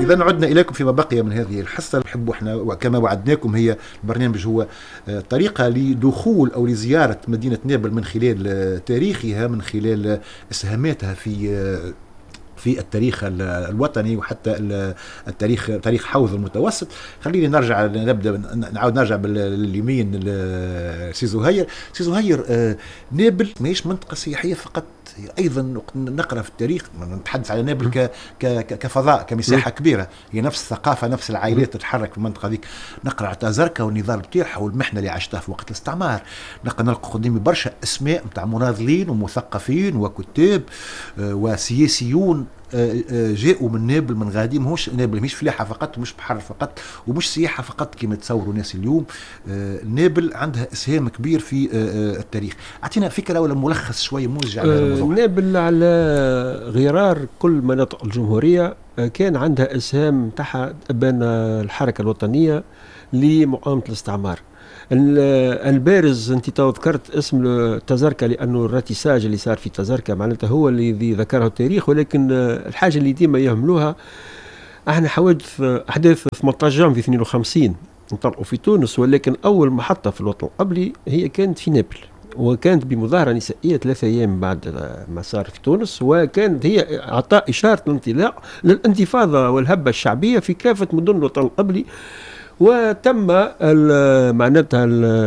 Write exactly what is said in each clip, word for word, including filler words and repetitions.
إذا عدنا إليكم فيما بقي من هذه الحصة. نحب احنا وكما وعدناكم، هي البرنامج هو طريقة لدخول أو لزيارة مدينة نابل من خلال تاريخها، من خلال إسهاماتها في في التاريخ الوطني وحتى التاريخ تاريخ حوض المتوسط. خليني نرجع نبدا نعاود نرجع باليمين سي زهير. سي زهير، نابل ماهيش منطقه سياحيه فقط، ايضا نقرا في التاريخ نتحدث على نابل ك كفضاء كمساحه كبيره، هي نفس الثقافه نفس العائلات تتحرك في المنطقه ذيك. نقرا على تازركا والنضال بتاعها والمحنه اللي عاشتها في وقت الاستعمار. نلقى نلقى قدامي برشا اسماء نتاع مناضلين ومثقفين وكتاب وسياسيون جاءوا من نابل من غادي. ماهوش نابل مش فلاحه فقط ومش بحر فقط ومش سياحه فقط كما تصوروا الناس اليوم. نابل عندها اسهام كبير في التاريخ. اعطينا فكره ولا ملخص شويه موجع على الموضوع. نابل على غرار كل مناطق الجمهوريه كان عندها اسهام تحت ابان الحركه الوطنيه لمقاومه الاستعمار. البارز انت تو ذكرت اسم تازركا لانه الراتيساج اللي صار في تازركا معناتها هو اللي ذكره التاريخ، ولكن الحاجه اللي ديما يهملوها احنا حوادث احداث ثمانية عشر جانفي اثنين وخمسين انطلقوا في تونس، ولكن اول محطه في الوطن القبلي هي كانت في نابل، وكانت بمظاهره نسائيه ثلاثة ايام بعد ما صار في تونس، وكانت هي اعطاء اشاره الانطلاق للانتفاضه والهبه الشعبيه في كافه مدن الوطن القبلي. وتم معناتها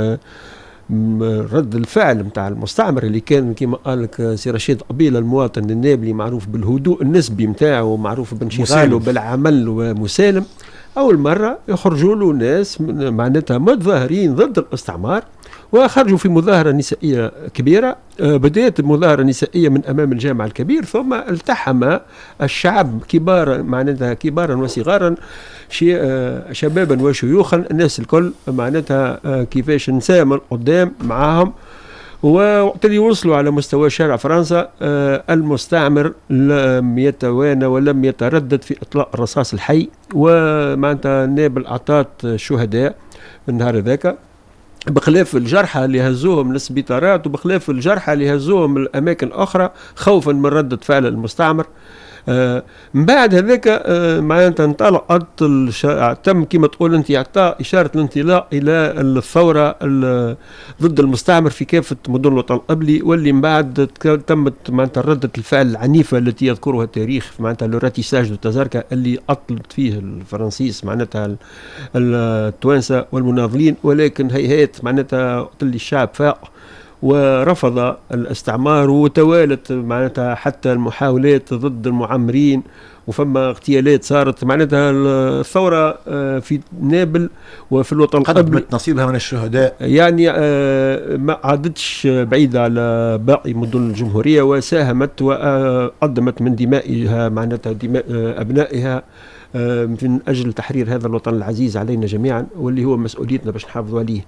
رد الفعل نتاع المستعمر اللي كان كما قال لك سي رشيد قبيله المواطن النابلي معروف بالهدوء النسبي نتاعه ومعروف بانشغاله بالعمل ومسالم. اول مره يخرجوا له ناس معناتها متظاهرين ضد الاستعمار، وخرجوا في مظاهره نسائيه كبيره. بدات المظاهره النسائيه من امام الجامع الكبير، ثم التحم الشعب كبار معناتها كبارا وصغارا شبابا وشيوخا، الناس الكل معناتها كيفاش نساء من قدام معاهم. ووقت اللي وصلوا على مستوى شارع فرنسا المستعمر لم يتوانى ولم يتردد في اطلاق الرصاص الحي، ومعناتها نابل اعطت شهداء النهار ذاك، بخلاف الجرحى اللي هزوهم للسبيطارات وبخلاف الجرحى اللي هزوهم الاماكن اخرى خوفا من ردة فعل المستعمر. آه من بعد هذاك آه معناتها انطلقت تم كما تقول انت اعطاء اشاره الانطلاق الى الثوره ضد المستعمر في كافه مدن الوطن القبلي، واللي من بعد تمت معناتها رده الفعل العنيفه التي يذكرها التاريخ معناتها الراتيساج دو تازركا اللي قتلت فيه الفرنسيس معناتها التوانسه والمناضلين. ولكن هيهات معناتها وقت اللي الشعب فاق ورفض الاستعمار، وتوالت معناتها حتى المحاولات ضد المعمرين وفما اغتيالات صارت. معناتها الثورة في نابل وفي الوطن القبلي قدمت نصيبها من الشهداء، يعني ما عادتش بعيدة على باقي مدن الجمهورية، وساهمت وقدمت من دمائها معناتها دماء أبنائها من أجل تحرير هذا الوطن العزيز علينا جميعا، واللي هو مسؤوليتنا باش نحافظوا عليه.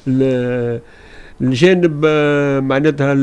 الجانب معناتها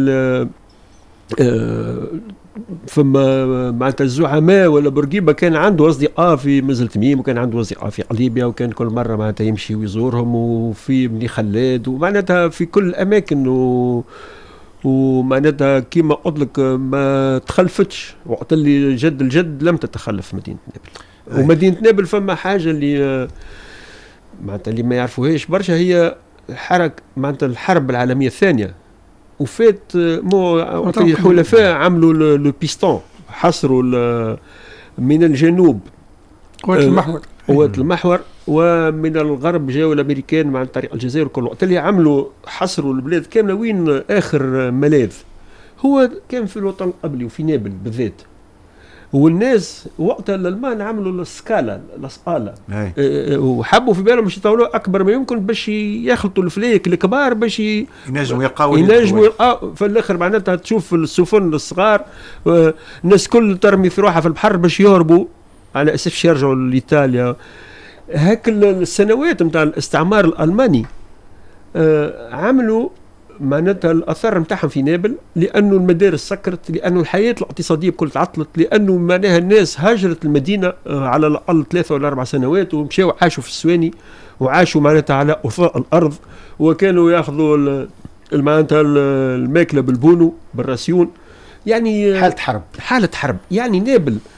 فما معناتها الزعماء ولا بورقيبه كان عنده اصدقاء في مزل تميم، وكان عنده اصدقاء في قليبيا، وكان كل مره معناتها يمشي ويزورهم، وفي بني خلاد، ومعناتها في كل الاماكن، و ومعناتها كيما قلت لك ما تخلفتش وقت اللي جد الجد لم تتخلف مدينه نابل. ومدينه نابل فما حاجه اللي معناتها اللي ما يعرفوهاش برشا، هي حرك معناتها الحرب العالميه الثانيه، وفات مو الحلفاء عملوا لو بيستون، حصروا من الجنوب قوات المحور قوات المحور، ومن الغرب جاوا الامريكان مع طريق الجزائر كل وقت اللي عملوا حصروا البلاد كامله. وين اخر ملاذ؟ هو كان في الوطن القبلي وفي نابل بالذات. والناس وقتها الالمان عملوا السكالا الاسقاله أه وحبوا في بالهم باش يطولوا اكبر ما يمكن باش يخلطوا الفليك الكبار باش ينجموا يلقاو ينجموا يلقاو في الاخر. معناتها تشوف السفن الصغار الناس كل ترمي في روحها في البحر باش يهربوا على اساس يرجعوا لايطاليا. هاك السنوات نتاع الاستعمار الالماني أه عملوا معناتها الاثار نتاعهم في نابل، لانه المدارس سكرت، لانه الحياه الاقتصاديه بكل تعطلت، لانه معناها الناس هاجرت المدينه على الاقل ثلاثه ولا اربع سنوات ومشاو عاشوا في السواني وعاشوا معناتها على اوفاء الارض، وكانوا ياخذوا معناتها الماكله بالبونو بالراسيون. يعني حاله حرب حاله حرب. يعني نابل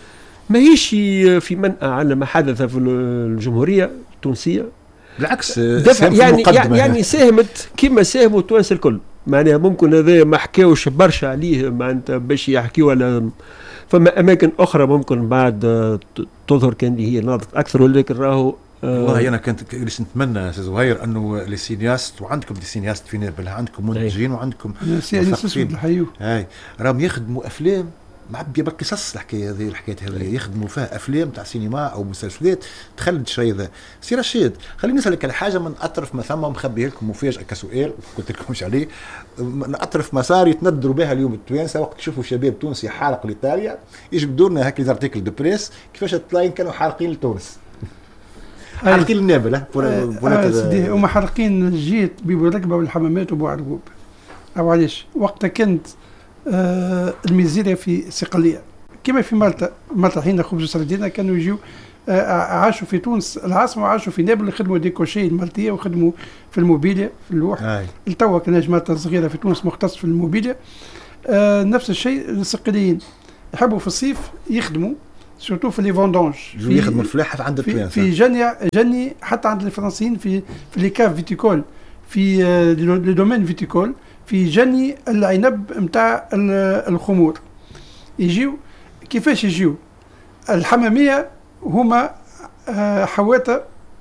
ماهيش في منأى على ما حدث في الجمهورية التونسية، بالعكس دفع يعني يعني, يعني ساهمت كما ساهموا التوانسه الكل. معناها ممكن هذا ما حكاوش برشا عليه معناتها باش يحكيوا على فما اماكن اخرى ممكن بعد تظهر كان هي ناضت اكثر، ولكن راهو والله انا كنت نتمنى استاذ زهير انه لي سينياست، وعندكم دي سينياست في نابل، عندكم منتجين وعندكم مفقين هاي راهم يخدموا افلام معبيه بالقصص. الحكايه هذه الحكايه هذه يخدموا فيها افلام تاع سينما او مسلسلات تخلد شويه. ذا سي رشيد خليني نسالك على حاجه من اطرف ما ثم مخبيه لكم مفاجاه كسؤال قلت لكمش عليه، من اطرف مسار يتندروا بها اليوم التوانسه وقت تشوفوا شباب تونسي حارق لايطاليا يجبدوا لنا هكا زارتيكل دو بريس كيفاش تلاين كانوا حارقين لتونس، حارقين النابل سيدي هما حارقين الجيت بيبو ركبه والحمامات وبو عرقوب. او علاش وقتها كانت آه الميزيريا في صقليه كما في مالطا. مالطا حين خبز سردينه كانوا يجيو آه عاشوا في تونس العاصمه وعاشوا في نابل، يخدموا ديكوشي المالطيه وخدموا في الموبيليا في اللوح. التوا كان مالطا صغيره في تونس مختص في الموبيليا. آه نفس الشيء الصقليين يحبوا في الصيف يخدموا سورتو في لي فوندونج يخدموا الفلاحه عند التوانسه في جني جني حتى عند الفرنسيين في في لي كاف فيتيكول في آه لي دومين فيتيكول في جني العنب نتاع الخمور. يجيو كيفاش يجيو الحماميه هما حواته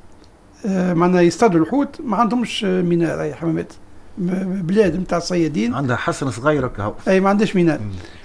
معنا يصطادوا الحوت ما عندهمش ميناء. اي حمامات بلاد نتاع صيادين عندها حصن صغير هكا اي ما عندهاش ميناء.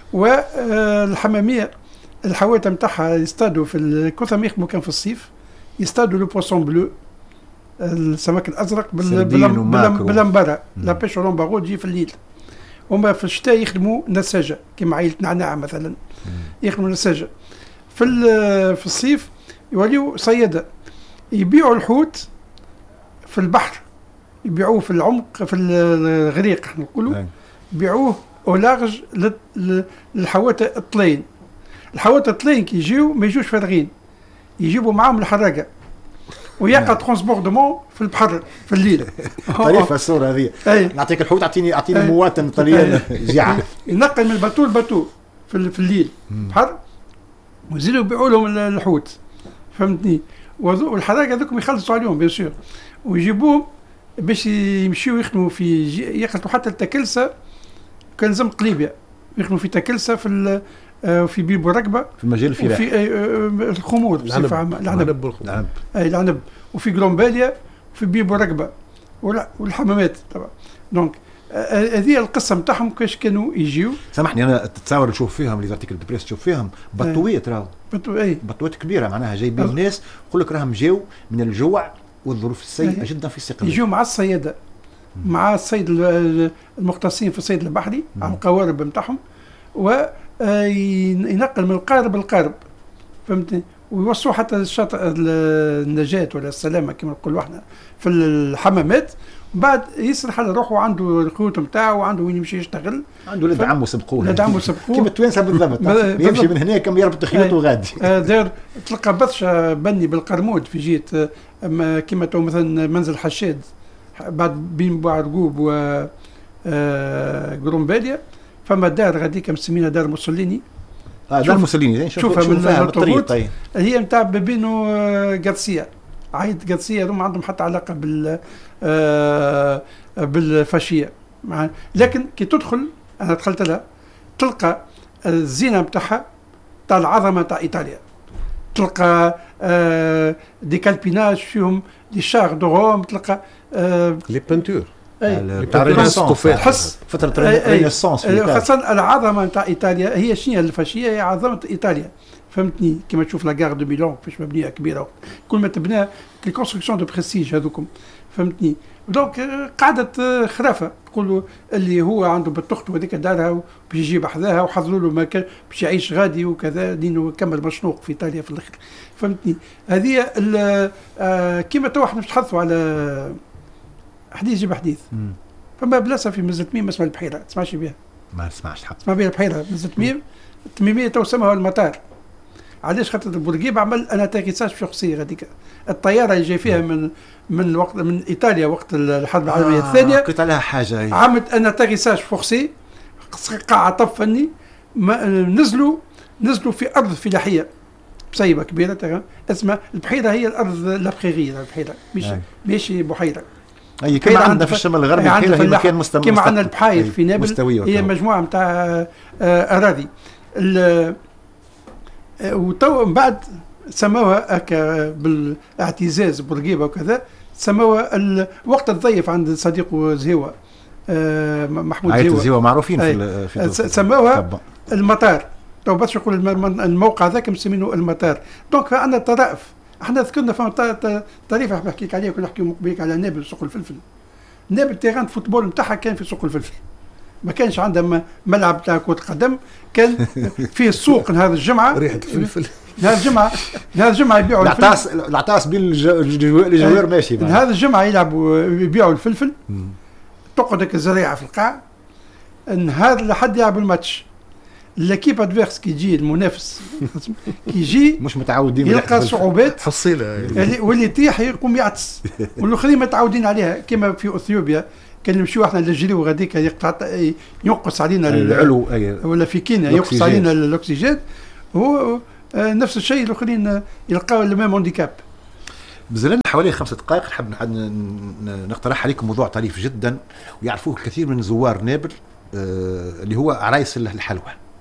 والحماميه الحواته نتاعها يصطادوا في كثر ما يخدموا كان في الصيف يصطادوا لو بوسون بلو السمك الازرق باللمبره لا بيش لومبارو تجي في الليل. هما في الشتاء يخدموا نساجه كما عائله نعناع مثلا يخدموا نساجه. في في الصيف يوليو صياده يبيعوا الحوت في البحر، يبيعوه في العمق في الغريق احنا نقولوا يبيعوه او لارج للحواته الطلين. الحواته الطلين كي يجيو ما يجوش فارغين، يجيبوا معاهم الحراقه ويقع ترانسبوردمون في البحر في الليل. طريفه الصوره هذه. نعطيك الحوت اعطيني اعطيني مواطن طليان جيعان ينقل من الباتو الباتو في, في الليل بحر ويزيدوا يبيعوا لهم الحوت فهمتني. والحراقه هذوكم يخلصوا عليهم بيان سور ويجيبوهم باش يمشيوا يخدموا في يخلطوا حتى التكلسه. كان لازم قليبيا يخدموا في تكلسه في في بيبو ركبه في المجال الفلاحي وفي الخمور بصفه عامه العنب والخمور اي العنب وفي جلومباليا وفي بيبو ركبه والحمامات طبعا. دونك هذه القصه نتاعهم كيفاش كانوا يجيو. سامحني انا تتصور نشوف فيهم لي زارتيكل دو بريس تشوف فيهم بطويات راهو بطو اي بطوات كبيره معناها جايبين الناس يقول لك راهم جاو من الجوع والظروف السيئه جدا في الصقليه. يجيو مع الصياده مع الصيد المختصين في الصيد البحري على القوارب نتاعهم وينقل من القارب للقارب فهمتني. ويوصلوا حتى الشاطئ النجاة ولا السلامة كما نقولوا احنا في الحمامات. بعد يسرح على روحه عنده الخيوط نتاعو وعنده وين يمشي يشتغل، عنده ولاد عمو سبقوه ولاد عمو سبقوه كما التوانسه بالضبط يمشي من هنا كم يربط خيوطه وغادي. دار تلقى بطشه بني بالقرمود في جهه كما تو مثلا منزل حشاد بعد بين بوعرقوب و جرومباليا فما دار غاديك مسمينها دار موسوليني. اه دار موسوليني شوفها من الطريق هي نتاع بابينو غارسيا عايد غارسيا هذوما عندهم حتى علاقه بال آه بالفاشيه. لكن كي تدخل انا دخلت لها تلقى الزينه نتاعها تاع العظمه تاع ايطاليا. تلقى آه دي كالبيناج فيهم دي شار دو روم، تلقى آه لي بانتور تاع الرينيسانس تحس فتره الرينيسانس خاصه العظمه نتاع ايطاليا. هي شنو الفاشيه؟ هي عظمه ايطاليا فهمتني. كما تشوف لا غار دو ميلان كيفاش مبنيه كبيره كل ما تبنى لي كونستركسيون دو بريستيج هذوكم فهمتني. دونك قعدت خرافه تقولوا اللي هو عنده بطخته هذيك دارها باش يجيب حذاها وحضروا له مكان باش يعيش غادي وكذا دينه كمل مشنوق في ايطاليا في الاخر فهمتني. هذه آه كيما تو احنا نتحدثوا على حديث يجيب حديث. فما بلاصه في مزتميم اسمها البحيره تسمعش بها؟ ما نسمعش حق اسمها بها البحيره مزتميم التميميه تو سموها المطار. علاش؟ خاطر بورقيبه عمل انا تاكيساج شخصيه هذيك الطياره اللي جاي فيها من من وقت من ايطاليا وقت الحرب العالميه آه الثانيه قلت عليها حاجه هي. عملت انا تاكيساج فورسي قاعه طب فني نزلوا نزلوا في ارض فلاحيه بسيبه كبيره اسمها البحيره، هي الارض لابخيغيه البحيره مش ماشي بحيره. اي كما عندنا في الشمال الغربي البحيره هي مكان مستوى كما عندنا البحاير في نابل هي مجموعه نتاع اراضي. وتو من بعد سموها هكا بالاعتزاز بورقيبه وكذا، سموها الوقت الضيف عند صديقه زهيوه محمود زهيوه. عائله زهيوه معروفين في في سموها المطار. تو باش نقول الموقع ذاك مسمينه المطار. دونك عندنا طرائف. احنا ذكرنا فما طريف نحكيك عليه كنا نحكيو مقبيك على نابل سوق الفلفل. نابل تيران فوتبول نتاعها كان في سوق الفلفل. ما كانش عندها ملعب تاع كرة قدم، كان فيه السوق نهار الجمعة ريحة الفلفل. نهار الجمعة نهار الجمعة يبيعوا العطاس العطاس بين الجوار ماشي. نهار الجمعة يلعبوا يبيعوا الفلفل. تقعدك الزريعة في القاع. نهار لحد يلعبوا الماتش. لكيب ادفيرس كي يجي المنافس كي يجي مش متعودين يلقى صعوبات حصيله واللي يطيح يقوم يعطس والاخرين متعودين عليها. كما في اثيوبيا كان نمشيو احنا نجريو غاديك يقطع ينقص علينا العلو ولا في كينيا ينقص علينا الاكسجين. هو نفس الشيء الاخرين يلقاو المام هانديكاب. بزلنا حوالي خمسة دقائق نحب نقترح عليكم موضوع طريف جدا ويعرفوه الكثير من زوار نابل اللي هو عرايس الحلوى.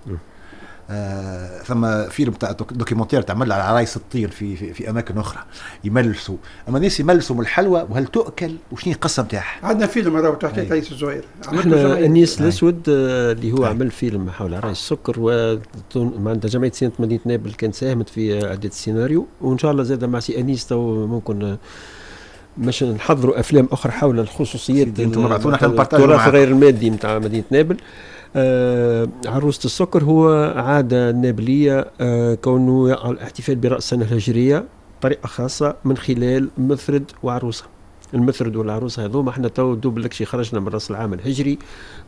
آه ثم فيلم تاع دوكيومنتير تعمل على عرايس الطير في, في في اماكن اخرى يملسوا، اما الناس يملسوا من الحلوى وهل تؤكل وشنو القصه نتاعها؟ عندنا فيلم راهو تحكي رئيس الزهير احنا انيس الاسود اللي هو عمل فيلم حول عرايس السكر، وعندنا جمعيه سينما مدينه نابل كانت ساهمت في اعداد السيناريو، وان شاء الله زاد مع سي انيس تو ممكن باش نحضروا افلام اخرى حول الخصوصيات التراث غير المادي نتاع مدينه نابل. آه عروسة السكر هو عادة نابلية، آه كونه الاحتفال برأس السنة الهجرية بطريقة خاصة من خلال مفرد وعروسة. المفرد والعروسة هذوما احنا تو دوب لك شي خرجنا من رأس العام الهجري،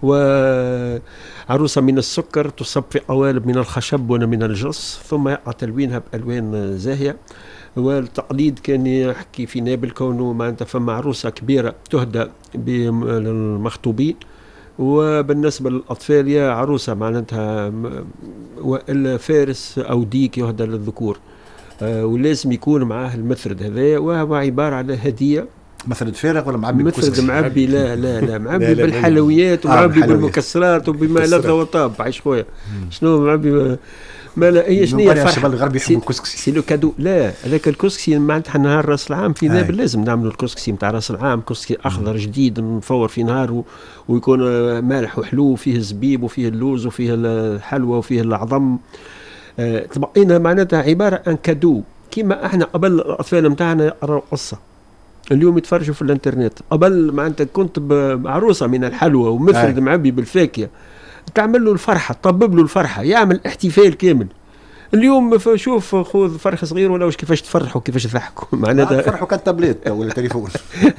وعروسة من السكر تصب في قوالب من الخشب ومن الجص، ثم يقع تلوينها بألوان زاهية. والتقليد كان يحكي في نابل كونه معناتها فما عروسة كبيرة تهدى للمخطوبين، وبالنسبة للأطفال يا عروسة معناتها وإلا فارس أو ديك يهدى للذكور. آه ولازم يكون معاه المثرد هذا، وهو عبارة عن هدية. مثرد فارغ ولا معبي مثرد معبي؟ لا لا لا معبي بالحلويات ومعبي بالمكسرات وبما لذ وطاب. عايش خويا شنو معبي؟ ما لا هي شنو هي الفرحه؟ الشباب الغربي يحبوا الكسكسي. سي لو كادو. لا هذاك الكسكسي معناتها نهار راس العام في نابل لازم نعملوا الكسكسي نتاع راس العام، كسكسي اخضر جديد مفور في نهار و... ويكون مالح وحلو، فيه الزبيب وفيه اللوز وفيه الحلوى وفيه العظم. آه تبقينا معناتها عباره عن كادو. كيما احنا قبل الاطفال نتاعنا يقراوا قصه، اليوم يتفرجوا في الانترنت. قبل معناتها كنت بعروسه من الحلوى ومفرد معبي بالفاكهه، تعمل له الفرحه، تطبب له الفرحه، يعمل احتفال كامل. اليوم شوف خذ فرخ صغير ولا واش كيفاش تفرحوا كيفاش تضحكوا معناتها تفرحوا كالتابليت ولا تليفون.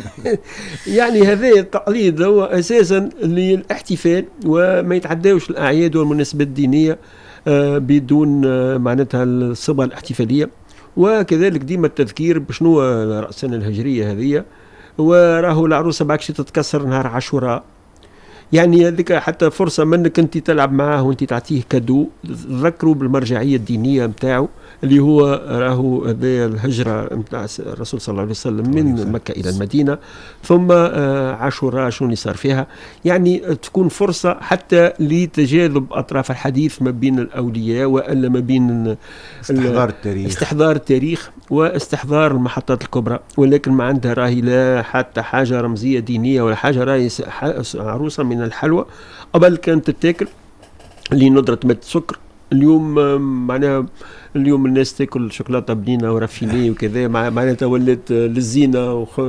يعني هذا التقليد هو اساسا للاحتفال، وما يتعداوش الاعياد والمناسبات الدينيه بدون معناتها الصبغه الاحتفاليه. وكذلك ديما التذكير بشنو راس السنه الهجريه هذه، وراهو العروسه باكش تتكسر نهار عاشوراء. يعني هذيك حتى فرصه منك انت تلعب معاه وانت تعطيه كادو، تذكروا بالمرجعيه الدينيه نتاعو اللي هو راهو هذا الهجره نتاع الرسول صلى الله عليه وسلم من مكه الى المدينه، ثم عاشوراء شنو اللي صار فيها. يعني تكون فرصه حتى لتجاذب اطراف الحديث ما بين الاولياء والا ما بين استحضار التاريخ استحضار التاريخ واستحضار المحطات الكبرى. ولكن ما عندها راهي لا حتى حاجه رمزيه دينيه ولا حاجه، راهي عروسه من الحلوى. قبل كانت تتاكل اللي ندرة ماء السكر، اليوم معناها اليوم الناس تاكل شوكولاته بنينه ورافيني وكذا، معناتها ولات للزينه وخ...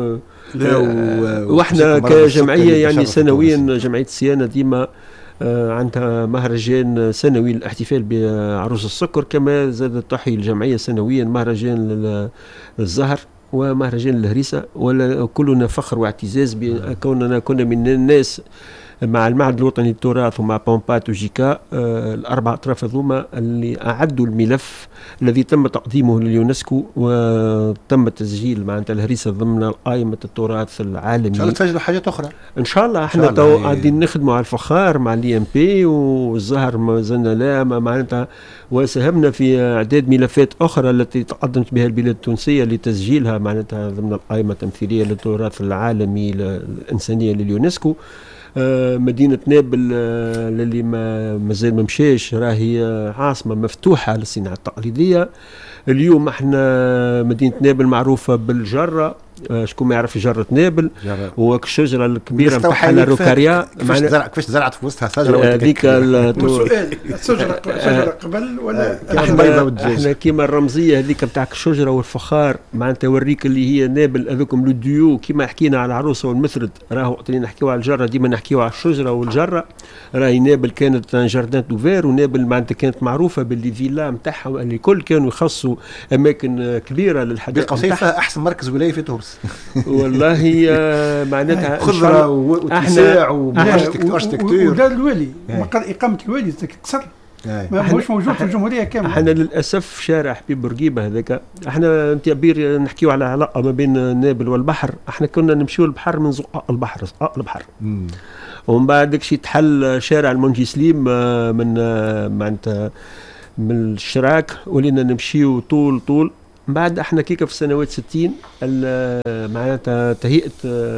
واحنا كجمعيه يعني سنويا جمعيه الصيانه ديما عندها مهرجان سنوي للاحتفال بعروس السكر، كما زادت تحيي الجمعيه سنويا مهرجان للزهر ومهرجان الهريسه. ولا كلنا فخر واعتزاز بكوننا كنا من الناس مع المعهد الوطني للتراث ومع بومبات وجيكا آه الاربع اطراف هذوما اللي اعدوا الملف الذي تم تقديمه لليونسكو وتم تسجيل معناتها الهريسه ضمن قائمه التراث العالمي. ان شاء الله تسجلوا حاجات اخرى ان شاء الله. احنا تو قاعدين نخدموا على الفخار مع الإي إم بي والزهر ما زلنا لا معناتها، وساهمنا في اعداد ملفات اخرى التي تقدمت بها البلاد التونسيه لتسجيلها معناتها ضمن القائمه التمثيليه للتراث العالمي الانسانيه لليونسكو. آه مدينة نابل آه اللي ما مازال ما مشاش راهي عاصمة مفتوحة للصناعة التقليدية. اليوم احنا مدينة نابل معروفة بالجرة، آه شكون ما يعرف جرة نابل والشجرة الكبيرة نتاعها الروكاريا. كيفاش زرعت في وسطها شجرة هذيك السؤال الشجرة شجرة قبل ولا احنا, احنا كيما الرمزية هذيك نتاع الشجرة والفخار معناتها وريك اللي هي نابل هذوكم لو ديو كيما حكينا على العروسة والمثرد. راهو وقت اللي نحكيو على الجرة ديما نحكيو على الشجرة والجرة. راهي نابل كانت جاردان دوفير، ونابل معناتها كانت معروفة باللي فيلا نتاعها اللي كل كانوا يخصوا أماكن كبيرة للحدائق نتاعها. أحسن مركز ولاية في تونس والله معناتها خضرة واتساع واركتكتور ودار الوالي مقر إقامة الوالي تكسر ما مش موجود في الجمهورية كاملة. احنا للأسف شارع حبيب بورقيبة هذاك احنا انت بير نحكيو على علاقة ما بين نابل والبحر. احنا كنا نمشيو البحر من زقاق البحر زقاق البحر ومن بعد داكشي تحل شارع المنجي سليم من معناتها من الشراك ولينا نمشيو طول طول. بعد احنا كيكا في السنوات ستين معناتها تهيئة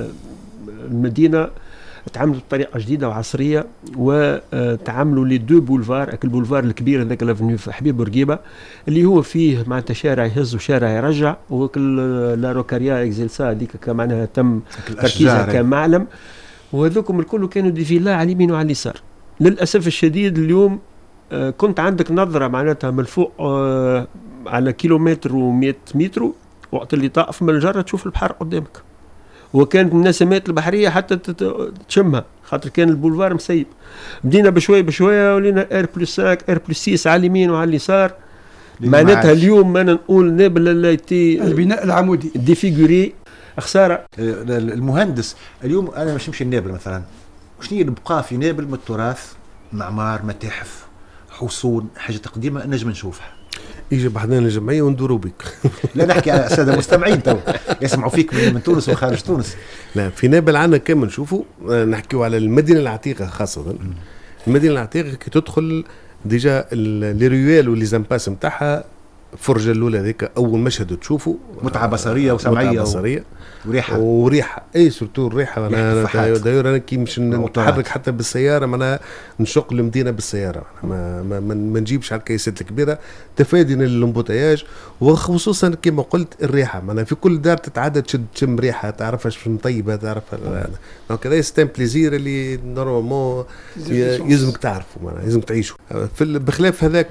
المدينة تعاملوا بطريقه جديده وعصريه وتعاملوا لي دو بولفار. البولفار الكبير هذاك لافنيو حبيب بورقيبه اللي هو فيه معناتها شارع يهز وشارع يرجع، وكل لا روكاريا اكزيلسا هذيك معناها تم تركيزها كمعلم، وهذوكم الكل كانوا دي فيلا على اليمين وعلى اليسار. للاسف الشديد اليوم كنت عندك نظره معناتها من فوق على كيلومتر ومئة متر، وقت اللي طاف من الجره تشوف البحر قدامك، وكانت النسمات البحريه حتى تشمها خاطر كان البولفار مسيب. بدينا بشوي بشويه ولينا ار بلس خمسة ار بلس ستة على اليمين وعلى اليسار. معناتها اليوم انا نقول نابل التي البناء العمودي ديفيغوري خساره. المهندس اليوم انا باش نمشي لنابل مثلا، شنو اللي بقى في نابل من التراث؟ معمار، متاحف، حصون، حاجه قديمه نجم نشوفها. يجي بحضنا الجمعيه وندوروا بك. لا نحكي على الساده المستمعين تو يسمعوا فيك من, من تونس وخارج تونس. لا في نابل عندنا كم نشوفوا، نحكيوا على المدينه العتيقه خاصه. المدينه العتيقه كي تدخل ديجا لي ريوال ولي زامباس نتاعها فرجه الاولى هذيك اول مشهد تشوفوا متعه بصريه وسمعيه متعه بصريه وريحه وريحه اي سورتو الريحه. انا داير انا كي مش نتحرك حتى بالسياره، معناها نشق المدينه بالسياره، ما ما, ما نجيبش على الكيسات الكبيره تفادي للامبوتياج، وخصوصا كما قلت الريحه. معناها في كل دار تتعدى تشد تشم ريحه تعرفها شنو طيبه تعرفها. دونك هذا ستان بليزير اللي نورمالمون يلزمك تعرفوا، معناها لازم تعيشوا. في بخلاف هذاك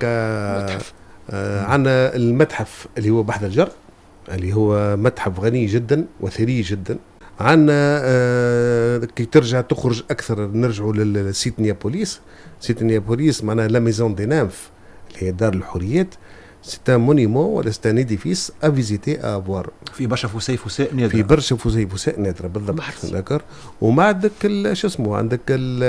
آه عندنا المتحف اللي هو بحر الجر اللي هو متحف غني جدا وثري جدا. عندنا آه كي ترجع تخرج اكثر نرجعوا للسيت نيابوليس. سيت نيابوليس معناها لا ميزون دي نانف اللي هي دار الحريات. سيت ان مونيمون ولا سيت ان اديفيس ا فيزيتي ا افوار. في برشا فسي فساء نادره. في برشا فسي فساء نادره بالضبط. ذكر. وما عندك شو اسمه عندك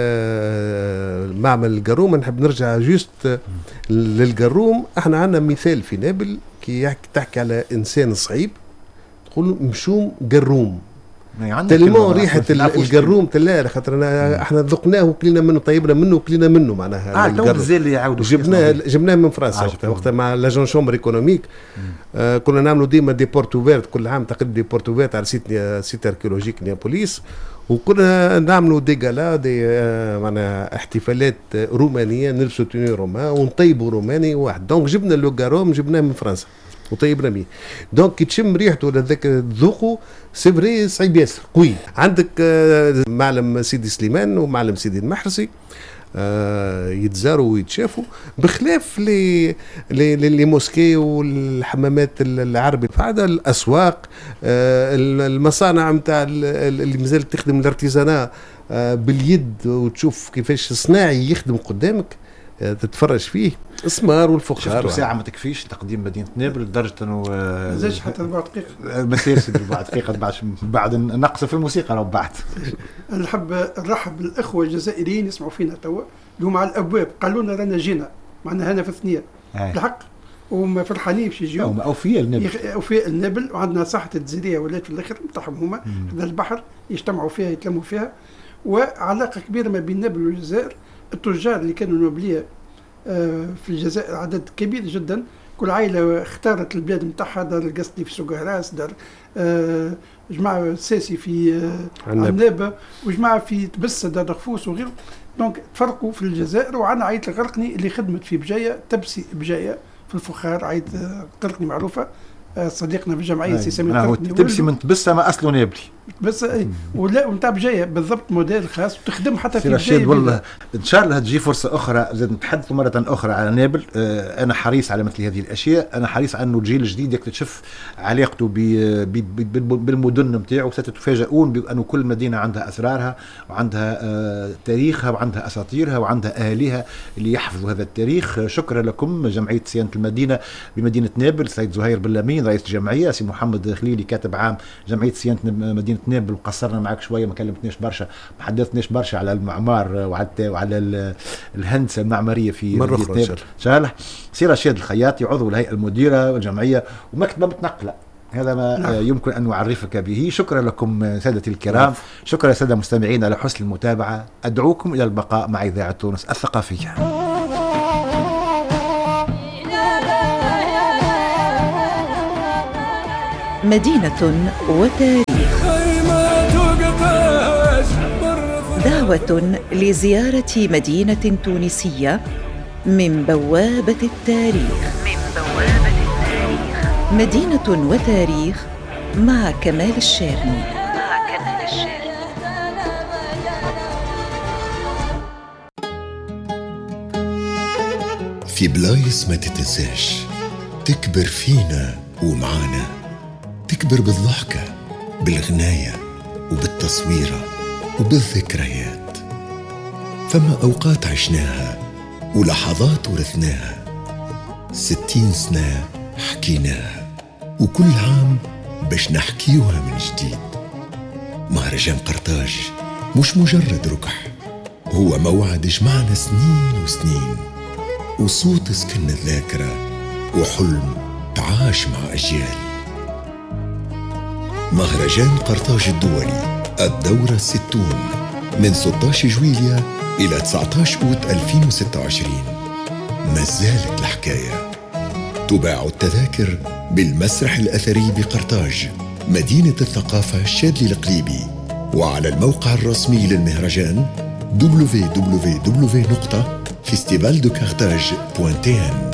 المعمل القروم. نحب نرجع جوست للقروم. احنا عندنا مثال في نابل كي تحكي على انسان صعيب تقول مشوم قروم. تلمو ريحه القروم تلا خاطر احنا ذقناه وكلينا منه طيبنا منه وكلينا منه معناها. اه تو زي اللي يعاودوا جبناه جبناه من فرنسا وقتها وقتها مع لاجون شومبر ايكونوميك. آه كنا نعملوا ديما دي بورتوفيرت كل عام تقريبا دي بورتوفيرت على سيت سيت اركيولوجيك نيابوليس، وكنا نعملوا دي غالا دي آه معناها احتفالات رومانيه نلبسوا توني رومان ونطيبوا روماني واحد. دونك جبنا لو غاروم جبناه من فرنسا وطيب رمي. دونك كي تشم ريحته ولا ذاك ذوقه سي فري صعيب ياسر قوي. عندك آه معلم سيدي سليمان ومعلم سيدي المحرسي آه يتزاروا ويتشافوا بخلاف لي لي لي موسكي والحمامات العربي. فهذا الاسواق آه المصانع نتاع اللي مازالت تخدم الارتيزانا آه باليد وتشوف كيفاش صناعي يخدم قدامك. تتفرج فيه اسمار والفخار. شفتوا ساعه ما تكفيش تقديم مدينه نابل لدرجه انه ما زادش حتى أربع دقائق ما سيرش أربع دقائق بعد بعد نقص في الموسيقى راه بعد. انا نحب نرحب بالاخوه الجزائريين يسمعوا فينا توا اللي هما على الابواب قالوا لنا رانا جينا معنا هنا في الثنيه بالحق وهم فرحانين باش يجيو. هم اوفياء النابل اوفياء النابل وعندنا صحه الجزيريه ولات في الاخر نتاعهم هما في البحر يجتمعوا فيها يتلموا فيها، وعلاقه كبيره ما بين نابل والجزائر. التجار اللي كانوا نوبليه في الجزائر عدد كبير جدا، كل عائله اختارت البلاد نتاعها، دار القصدي في سوق هراس، دار جماعه ساسي في عنابه، وجماعه في تبسه دار دغفوس وغيره. دونك تفرقوا في الجزائر. وعندنا عائله الغرقني اللي خدمت في بجايه، تبسي بجايه في الفخار، عائله الغرقني معروفه، صديقنا في الجمعيه سي سمير الغرقني. تبسي من تبسه ما اصله نابلي بس ولا ونتاع بجايه بالضبط موديل خاص وتخدم حتى في بجايه. والله ان شاء الله تجي فرصه اخرى زاد نتحدث مره اخرى على نابل. آه انا حريص على مثل هذه الاشياء، انا حريص على انه الجيل الجديد يكتشف علاقته بالمدن نتاعو. ستتفاجئون بانه كل مدينه عندها اسرارها وعندها آه تاريخها وعندها اساطيرها وعندها اهاليها اللي يحفظوا هذا التاريخ. شكرا لكم جمعيه صيانه المدينه بمدينه نابل، سيد زهير بلامين رئيس الجمعيه، سي محمد خليلي كاتب عام جمعيه صيانه مدينه نابل. وقصرنا معك شويه، ما كلمتناش برشا، ما حدثناش برشا على المعمار وعلى وعلى الهندسه المعماريه في مره اخرى ان شاء الله. سي رشيد الخياطي عضو الهيئه المديره والجمعيه ومكتبه متنقله، هذا ما نعم. يمكن ان نعرفك به. شكرا لكم سادتي الكرام، نعم. شكرا يا ساده المستمعين على حسن المتابعه. ادعوكم الى البقاء مع اذاعه تونس الثقافيه. مدينة وتاريخ، دعوة لزيارة مدينة تونسية من بوابة التاريخ. من بوابة التاريخ مدينة وتاريخ مع كمال الشارني. مع كمال الشارني. في بلايص ما تتنساش تكبر فينا ومعانا، تكبر بالضحكة بالغناية وبالتصويرة وبالذكريات. فما أوقات عشناها ولحظات ورثناها، ستين سنة حكيناها، وكل عام باش نحكيوها من جديد. مهرجان قرطاج مش مجرد ركح، هو موعد جمعنا سنين وسنين، وصوت سكن الذاكرة وحلم تعاش مع أجيال. مهرجان قرطاج الدولي الدورة الستون من ستة عشر جويلية إلى تسعة عشر أوت ألفين وستة وعشرين. ما زالت الحكاية. تباع التذاكر بالمسرح الأثري بقرطاج مدينة الثقافة الشاذلي القليبي، وعلى الموقع الرسمي للمهرجان دبليو دبليو دبليو دوت فيستيفال دو كارتاج دوت تي ان.